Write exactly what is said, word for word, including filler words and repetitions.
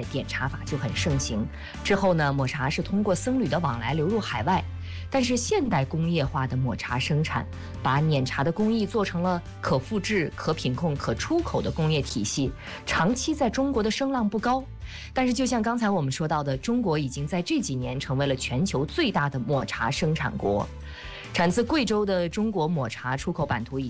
代点茶法就很盛行。之后呢，抹茶是通过僧侣的往来流入海外。但是现代工业化的抹茶生产，把碾茶的工艺做成了可复制、可品控、可出口的工业体系，长期在中国的声浪不高。但是就像刚才我们说到的，中国已经在这几年成为了全球最大的抹茶生产国。产自贵州的中国抹茶出口版图已经